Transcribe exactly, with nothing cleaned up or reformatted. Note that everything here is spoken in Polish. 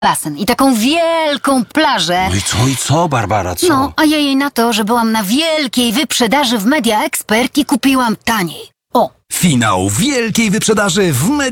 basen i taką wielką plażę. No i co, i co, Barbara, co? No, a ja jej na to, że byłam na wielkiej wyprzedaży w Media Expert i kupiłam taniej. O, Finał wielkiej wyprzedaży w